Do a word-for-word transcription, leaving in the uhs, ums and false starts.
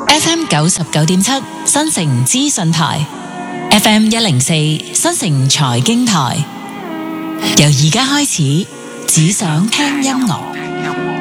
F M 九十九點七新城資訊台，F M 一零四新城財經台。由而家開始，只想聽音樂。